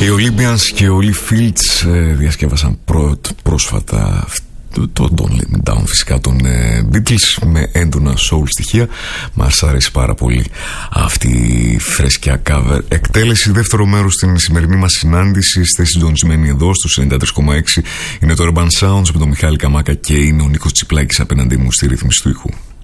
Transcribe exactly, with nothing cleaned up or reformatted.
Οι Olympians και ο Lee Fields ε, διασκεύασαν πρό, πρόσφατα το, το Don't Let Me Down, φυσικά των ε, Beatles, με έντονα soul στοιχεία. Μας αρέσει πάρα πολύ αυτή η φρέσκια cover εκτέλεση. Δεύτερο μέρος στην σημερινή μας συνάντηση. Είστε συντονισμένοι εδώ στους ενενήντα τρία κόμμα έξι. Είναι το Urban Sounds με τον Μιχάλη Καμάκα και είναι ο Νίκος Τσιπλάκης απέναντί μου στη ρύθμιση του ήχου.